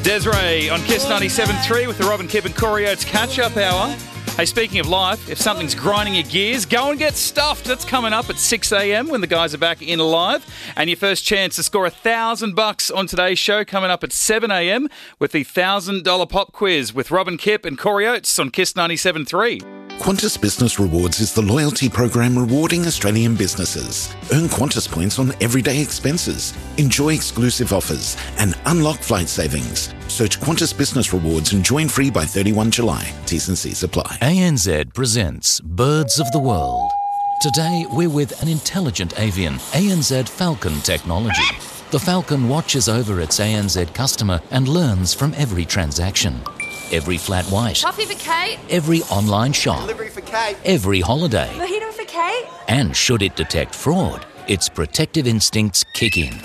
Desiree on Kiss 97.3 with the Robin Kipp and Corey Oates catch-up hour. Hey, speaking of life, if something's grinding your gears, go and get stuffed. That's coming up at 6 a.m. when the guys are back in live. And your first chance to score $1,000 on today's show coming up at 7 a.m. with the $1,000 pop quiz with Robin Kipp and Corey Oates on Kiss 97.3. Qantas Business Rewards is the loyalty program rewarding Australian businesses. Earn Qantas points on everyday expenses, enjoy exclusive offers, and unlock flight savings. Search Qantas Business Rewards and join free by 31 July. T's and C's apply. ANZ presents Birds of the World. Today, we're with an intelligent avian, ANZ Falcon Technology. The Falcon watches over its ANZ customer and learns from every transaction. Every flat white. Coffee for Kate. Every online shop. Delivery for Kate. Every holiday. Mojito for Kate. And should it detect fraud, its protective instincts kick in.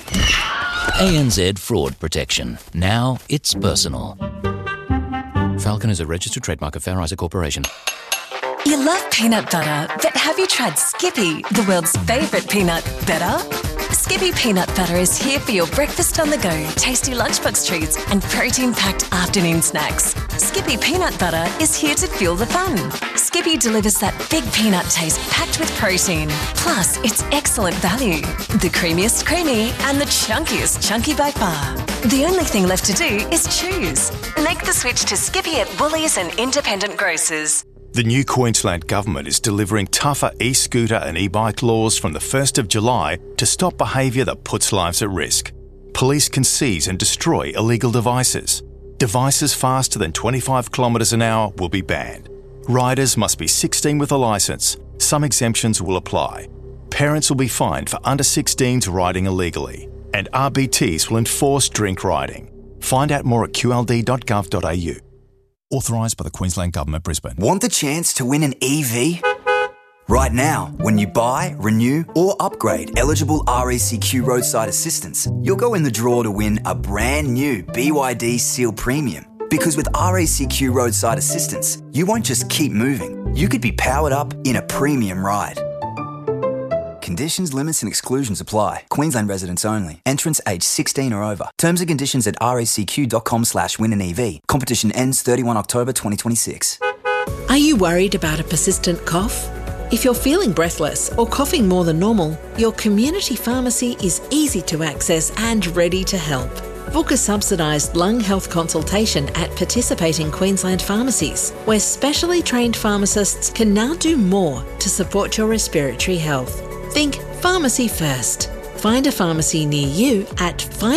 ANZ Fraud Protection. Now it's personal. Falcon is a registered trademark of Fair Isaac Corporation. You love peanut butter, but have you tried Skippy, the world's favourite peanut butter? Skippy peanut butter is here for your breakfast on the go, tasty lunchbox treats and protein-packed afternoon snacks. Skippy peanut butter is here to fuel the fun. Skippy delivers that big peanut taste packed with protein. Plus, it's excellent value. The creamiest creamy and the chunkiest chunky by far. The only thing left to do is choose. Make the switch to Skippy at Woolies and independent grocers. The new Queensland Government is delivering tougher e-scooter and e-bike laws from the 1st of July to stop behaviour that puts lives at risk. Police can seize and destroy illegal devices. Devices faster than 25 kilometres an hour will be banned. Riders must be 16 with a licence. Some exemptions will apply. Parents will be fined for under 16s riding illegally. And RBTs will enforce drink riding. Find out more at qld.gov.au. Authorised by the Queensland Government, Brisbane. Want the chance to win an EV? Right now, when you buy, renew or upgrade eligible RACQ roadside assistance, you'll go in the draw to win a brand new BYD Seal Premium. Because with RACQ roadside assistance, you won't just keep moving, you could be powered up in a premium ride. Conditions, limits and exclusions apply. Queensland residents only. Entrants aged 16 or over. Terms and conditions at racq.com/winanev. Competition ends 31 October 2026. Are you worried about a persistent cough? If you're feeling breathless or coughing more than normal, your community pharmacy is easy to access and ready to help. Book a subsidised lung health consultation at participating Queensland pharmacies, where specially trained pharmacists can now do more to support your respiratory health. Think pharmacy first. Find a pharmacy near you at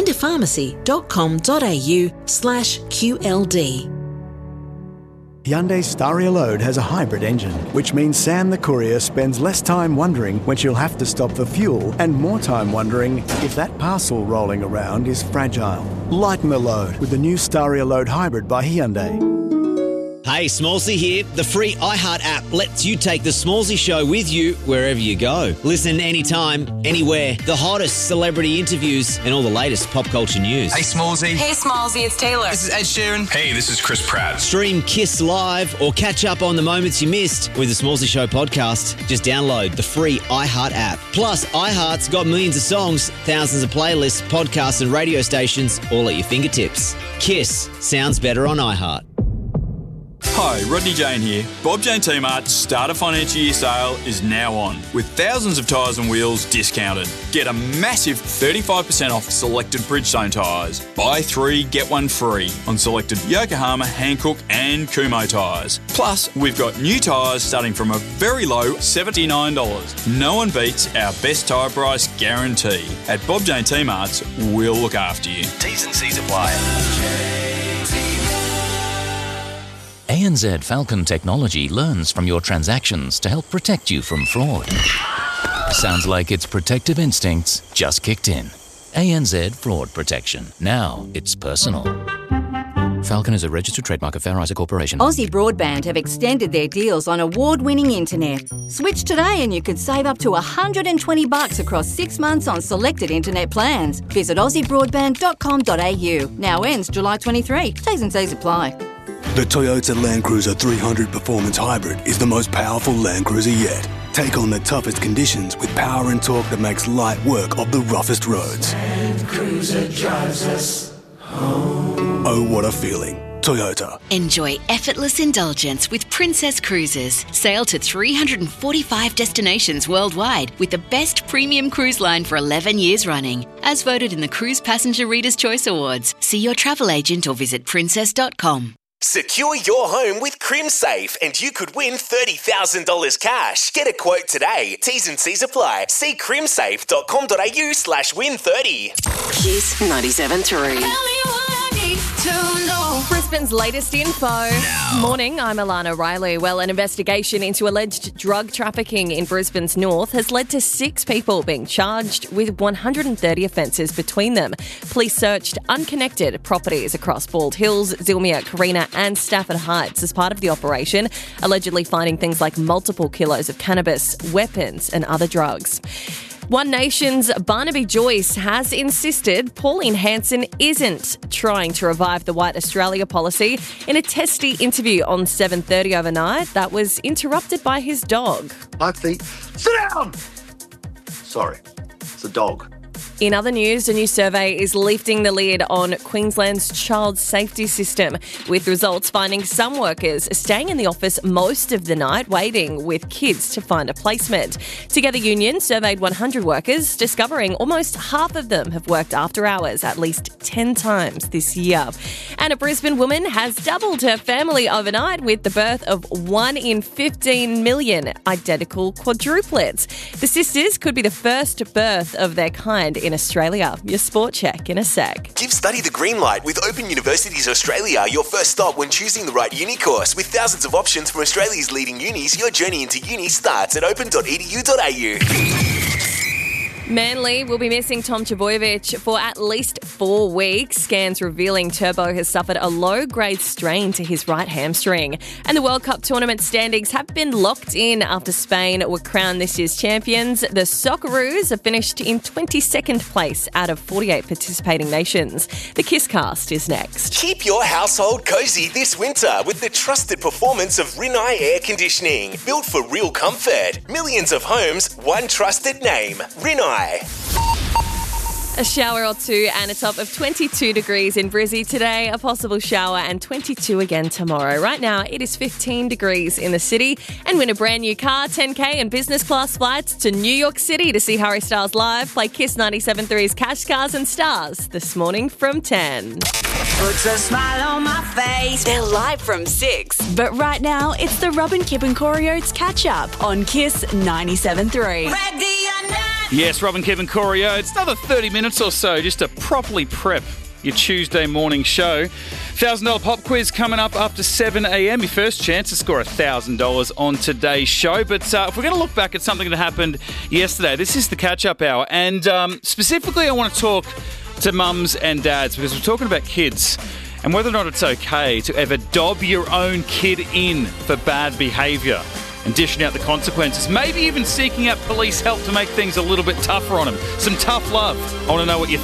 findapharmacy.com.au/QLD. Hyundai Staria Load has a hybrid engine, which means Sam the courier spends less time wondering when she'll have to stop for fuel and more time wondering if that parcel rolling around is fragile. Lighten the load with the new Staria Load Hybrid by Hyundai. Hey, Smallsy here. The free iHeart app lets you take the Smallsy show with you wherever you go. Listen anytime, anywhere. The hottest celebrity interviews and all the latest pop culture news. Hey, Smallsy. Hey, Smallsy, it's Taylor. This is Ed Sheeran. Hey, this is Chris Pratt. Stream Kiss Live or catch up on the moments you missed with the Smallsy Show podcast. Just download the free iHeart app. Plus, iHeart's got millions of songs, thousands of playlists, podcasts and radio stations all at your fingertips. Kiss sounds better on iHeart. Hi, Rodney Jane here. Bob Jane T-Mart's Starter Financial Year sale is now on, with thousands of tyres and wheels discounted. Get a massive 35% off selected Bridgestone tyres. Buy 3, get 1 free on selected Yokohama, Hankook and Kumho tyres. Plus, we've got new tyres starting from a very low $79. No one beats our best tyre price guarantee. At Bob Jane T-Mart's, we'll look after you. T's and C's apply. ANZ Falcon Technology learns from your transactions to help protect you from fraud. Sounds like its protective instincts just kicked in. ANZ Fraud Protection. Now it's personal. Falcon is a registered trademark of Fair Isaac Corporation. Aussie Broadband have extended their deals on award-winning internet. Switch today and you could save up to $120 across 6 months on selected internet plans. Visit aussiebroadband.com.au. Now ends July 23. T's and C's apply. The Toyota Land Cruiser 300 Performance Hybrid is the most powerful Land Cruiser yet. Take on the toughest conditions with power and torque that makes light work of the roughest roads. Land Cruiser drives us home. Oh, what a feeling. Toyota. Enjoy effortless indulgence with Princess Cruises. Sail to 345 destinations worldwide with the best premium cruise line for 11 years running. As voted in the Cruise Passenger Reader's Choice Awards. See your travel agent or visit princess.com. Secure your home with CrimSafe and you could win $30,000 cash. Get a quote today. T's and C's apply. See crimsafe.com.au/win30. Kiss 97.3. Brisbane's latest info. Morning, I'm Alana Riley. Well, an investigation into alleged drug trafficking in Brisbane's north has led to 6 people being charged with 130 offences between them. Police searched unconnected properties across Bald Hills, Zilmia, Carina and Stafford Heights as part of the operation, allegedly finding things like multiple kilos of cannabis, weapons and other drugs. One Nation's Barnaby Joyce has insisted Pauline Hanson isn't trying to revive the White Australia policy. In a testy interview on 7:30 overnight, that was interrupted by his dog. I think, sit down! Sorry, it's a dog. In other news, a new survey is lifting the lid on Queensland's child safety system, with results finding some workers staying in the office most of the night waiting with kids to find a placement. Together Union surveyed 100 workers, discovering almost half of them have worked after hours at least 10 times this year. And a Brisbane woman has doubled her family overnight with the birth of 1 in 15 million identical quadruplets. The sisters could be the first birth of their kind in Australia. Your sport check in a sec. Give study the green light with Open Universities Australia, your first stop when choosing the right uni course. With thousands of options from Australia's leading unis, your journey into uni starts at open.edu.au. Manly will be missing Tom Trbojevic for at least 4 weeks. Scans revealing Turbo has suffered a low-grade strain to his right hamstring. And the World Cup tournament standings have been locked in after Spain were crowned this year's champions. The Socceroos have finished in 22nd place out of 48 participating nations. The Kisscast is next. Keep your household cozy this winter with the trusted performance of Rinnai Air Conditioning. Built for real comfort. Millions of homes, one trusted name. Rinnai. A shower or two and a top of 22 degrees in Brizzy today, a possible shower and 22 again tomorrow. Right now, it is 15 degrees in the city. And win a brand new car, 10K and business class flights to New York City to see Harry Styles live. Play Kiss 97.3's Cash Cars and Stars this morning from 10. Puts a smile on my face. They're live from 6. But right now, it's the Robin, Kip and Corey Oates catch-up on Kiss 97.3. Ready or not? Yes, Robin, Kevin, Corey Oates. Another 30 minutes or so just to properly prep your Tuesday morning show. $1,000 pop quiz coming up after 7 a.m. Your first chance to score $1,000 on today's show. But if we're going to look back at something that happened yesterday, this is the catch-up hour. And specifically, I want to talk to mums and dads because we're talking about kids and whether or not it's okay to ever dob your own kid in for bad behaviour and dishing out the consequences, maybe even seeking out police help to make things a little bit tougher on them. Some tough love. I want to know what you